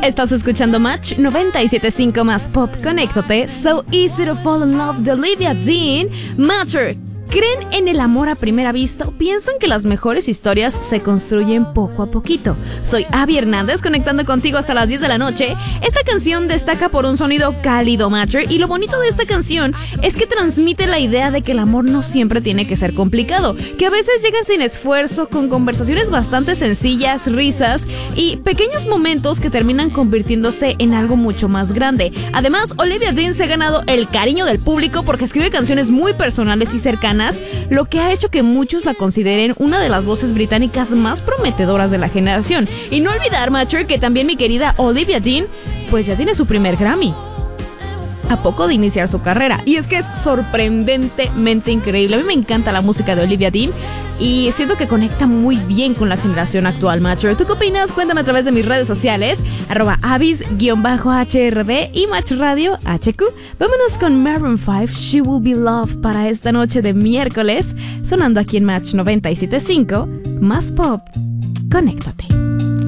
Estás escuchando Match 97.5 más Pop. Conéctate. So Easy to Fall in Love de Olivia Dean. Matcher, ¿creen en el amor a primera vista o piensan que las mejores historias se construyen poco a poquito? Soy Abby Hernández, conectando contigo hasta las 10 de la noche. Esta canción destaca por un sonido cálido, Matcher, y lo bonito de esta canción es que transmite la idea de que el amor no siempre tiene que ser complicado, que a veces llega sin esfuerzo, con conversaciones bastante sencillas, risas y pequeños momentos que terminan convirtiéndose en algo mucho más grande. Además, Olivia Dean se ha ganado el cariño del público porque escribe canciones muy personales y cercanas, lo que ha hecho que muchos la consideren una de las voces británicas más prometedoras de la generación. Y no olvidar, Matcher, que también mi querida Olivia Dean pues ya tiene su primer Grammy a poco de iniciar su carrera, y es que es sorprendentemente increíble. A mí me encanta la música de Olivia Dean y siento que conecta muy bien con la generación actual, Matcher. ¿Tú qué opinas? Cuéntame a través de mis redes sociales, @avis_HRD y Match Radio HQ. Vámonos con Maroon 5, She Will Be Loved, para esta noche de miércoles, sonando aquí en Match 97.5, más Pop. Conéctate.